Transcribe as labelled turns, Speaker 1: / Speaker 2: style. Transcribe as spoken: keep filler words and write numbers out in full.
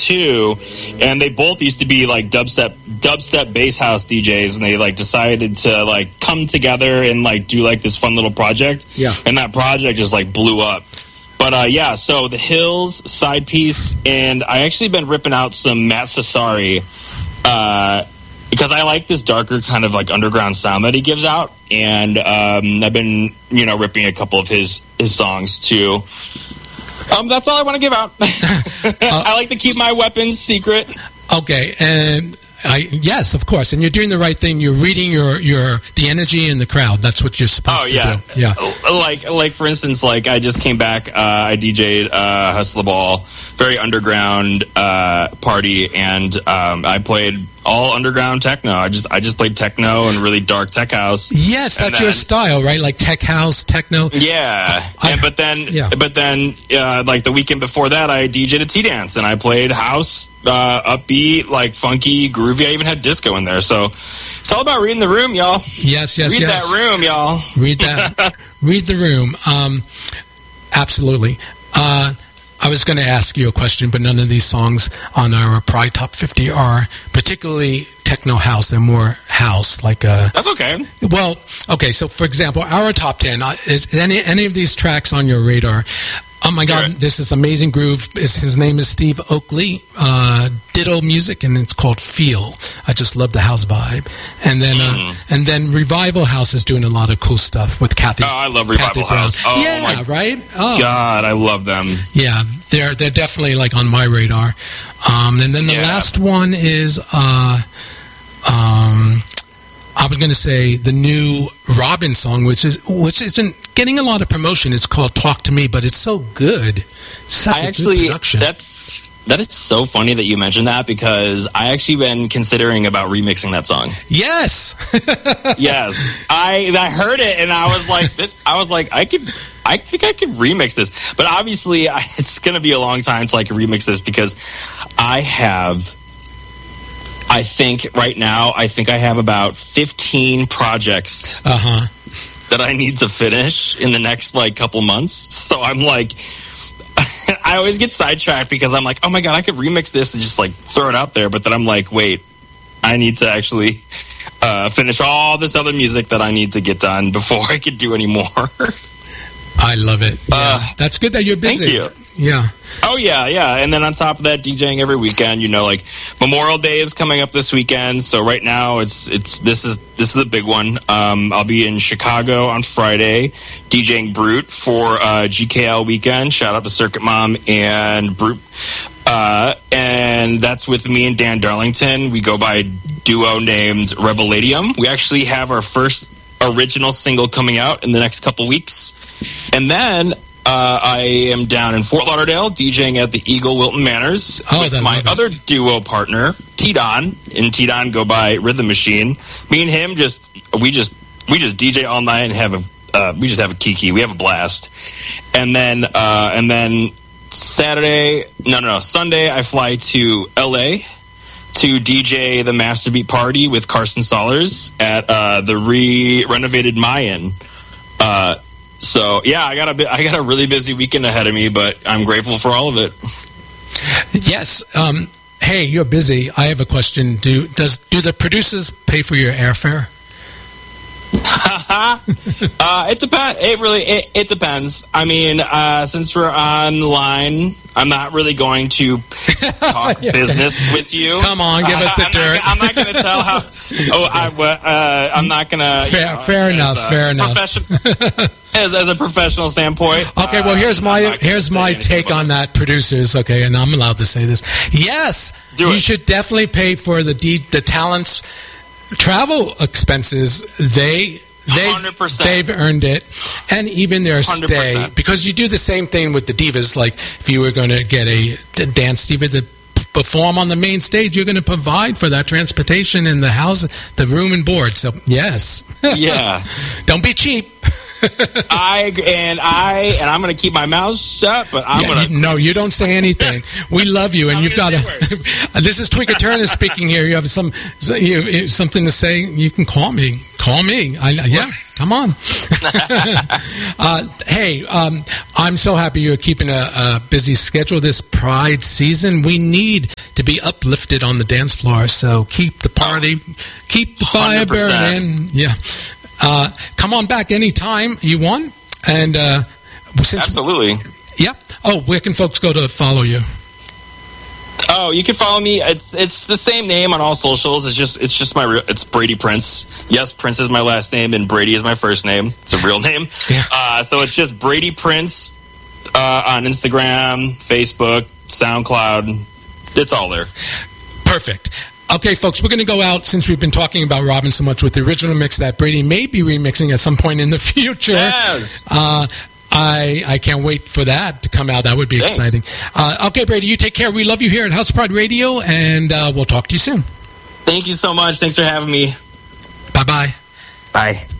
Speaker 1: too, and they both used to be like dubstep dubstep bass house D Js, and they like decided to like come together and like do like this fun little project.
Speaker 2: Yeah.
Speaker 1: And that project just like blew up. But uh, yeah, so The Hills, Side Piece, and I actually been ripping out some Matt Cesari, uh, because I like this darker kind of like underground sound that he gives out, and um, I've been, you know, ripping a couple of his his songs too. Um, that's all I want to give out. uh, I like to keep my weapons secret.
Speaker 2: Okay, and I, yes, of course, and you're doing the right thing. You're reading your, your the energy in the crowd. That's what you're supposed
Speaker 1: oh,
Speaker 2: to
Speaker 1: yeah.
Speaker 2: do. Yeah,
Speaker 1: like like for instance, like I just came back. Uh, I D J'd uh, Hustle the Ball, very underground uh, party, and um, I played all underground techno. I just I just played techno and really dark tech house.
Speaker 2: Yes, that's then, your style, right? Like tech house, techno.
Speaker 1: Yeah,
Speaker 2: I,
Speaker 1: and, but then
Speaker 2: yeah.
Speaker 1: but then uh, like the weekend before that, I D J'd a Tea Dance, and I played house, uh, upbeat, like funky, groovy. I even had disco in there. So it's all about reading the room, y'all.
Speaker 2: Yes, yes,
Speaker 1: Read
Speaker 2: yes.
Speaker 1: that room, y'all.
Speaker 2: Read that. Read the room. Um, absolutely. Uh, I was going to ask you a question, but none of these songs on our Pride Top fifty are particularly techno house. They're more house, like a...
Speaker 1: That's okay.
Speaker 2: Well, okay, so for example, our top ten, uh, is any any of these tracks on your radar? Oh my God, this is Amazing Groove. His name is Steve Oakley. Uh, Ditto Music, and it's called Feel. I just love the house vibe. And then uh, mm. and then Revival House is doing a lot of cool stuff with Kathy.
Speaker 1: Oh, I love Revival House. Oh,
Speaker 2: yeah,
Speaker 1: my
Speaker 2: right? Oh.
Speaker 1: God, I love them.
Speaker 2: Yeah, they're they're definitely like on my radar. Um, and then the
Speaker 1: yeah.
Speaker 2: last one is... Uh, um, I was going to say the new Robin song, which is which isn't getting a lot of promotion. It's called "Talk to Me," but it's so good. It's such
Speaker 1: I
Speaker 2: a
Speaker 1: actually,
Speaker 2: good production.
Speaker 1: That's that is so funny that you mentioned that, because I actually been considering about remixing that song.
Speaker 2: Yes,
Speaker 1: yes. I I heard it and I was like, this. I was like, I could. I think I could remix this, but obviously, I, it's going to be a long time till I can remix this, because I have. I think right now, I think I have about fifteen projects
Speaker 2: uh-huh.
Speaker 1: that I need to finish in the next like couple months. So I'm like, I always get sidetracked because I'm like, oh my God, I could remix this and just like throw it out there. But then I'm like, wait, I need to actually uh, finish all this other music that I need to get done before I could do any more.
Speaker 2: I love it. Yeah.
Speaker 1: Uh,
Speaker 2: That's good that you're busy.
Speaker 1: Thank you.
Speaker 2: Yeah.
Speaker 1: Oh, yeah, yeah. And then on top of that, DJing every weekend, you know, like Memorial Day is coming up this weekend. So right now it's it's this is this is a big one. Um, I'll be in Chicago on Friday DJing Brute for uh, G K L weekend. Shout out to Circuit Mom and Brute. Uh, and that's with me and Dan Darlington. We go by a duo named Reveladium. We actually have our first original single coming out in the next couple weeks. And then uh, I am down in Fort Lauderdale DJing at the Eagle Wilton Manors
Speaker 2: oh,
Speaker 1: with my other duo partner, T-Don. And T-Don go by Rhythm Machine. Me and him just, we just, we just D J all night and have a, uh, we just have a kiki. We have a blast. And then, uh, and then Saturday, no, no, no, Sunday, I fly to L A to D J the Master Beat Party with Carson Sollers at uh, the re-renovated Mayan. Uh, so yeah, I got a bit, I got a really busy weekend ahead of me, but I'm grateful for all of it.
Speaker 2: Yes. Um, hey, you're busy. I have a question. Do does do the producers pay for your airfare?
Speaker 1: uh, it depends. It really it, it depends. I mean, uh, since we're online, I'm not really going to talk yeah. business with you.
Speaker 2: Come on, give us the
Speaker 1: uh,
Speaker 2: dirt.
Speaker 1: I'm not, not going to tell how. Oh, I, uh, I'm not going to.
Speaker 2: Fair, you know, fair enough. Fair enough.
Speaker 1: as, as a professional standpoint.
Speaker 2: Okay, well, here's my here's my take on that, producers. Okay, and I'm allowed to say this. Yes,
Speaker 1: Do
Speaker 2: you
Speaker 1: it.
Speaker 2: should definitely pay for the de- the talents. Travel expenses, they they've, they've earned it, and even their stay, one hundred percent. Because you do the same thing with the divas. Like if you were going to get a, a dance diva to perform on the main stage, you're going to provide for that transportation and the house, the room and board. So yes,
Speaker 1: yeah,
Speaker 2: don't be cheap.
Speaker 1: I and I and I'm going to keep my mouth shut, but I'm
Speaker 2: yeah,
Speaker 1: going to.
Speaker 2: No, you don't say anything. We love you, and you've got to. This is Tweaker Turner speaking here. You have some you, something to say? You can call me. Call me. I, yeah, come on. uh, hey, um, I'm so happy you're keeping a, a busy schedule this Pride season. We need be uplifted on the dance floor. So keep the party, oh, keep the fire one hundred percent burning. Yeah. Uh, come on back anytime you want. And uh, since
Speaker 1: absolutely.
Speaker 2: Yeah. Oh, where can folks go to follow you?
Speaker 1: Oh, you can follow me. It's it's the same name on all socials. It's just it's just my real. It's Brady Prince. Yes, Prince is my last name, and Brady is my first name. It's a real name. Yeah. Uh, so it's just Brady Prince uh, on Instagram, Facebook, SoundCloud. It's all there.
Speaker 2: Perfect. Okay, folks, we're going to go out since we've been talking about Robin so much with the original mix that Brady may be remixing at some point in the future.
Speaker 1: Yes.
Speaker 2: Uh, I I can't wait for that to come out. That would be Thanks. exciting. Uh, okay, Brady, you take care. We love you here at House of Pride Radio, and uh, we'll talk to you soon.
Speaker 1: Thank you so much. Thanks for having me.
Speaker 2: Bye-bye.
Speaker 1: Bye.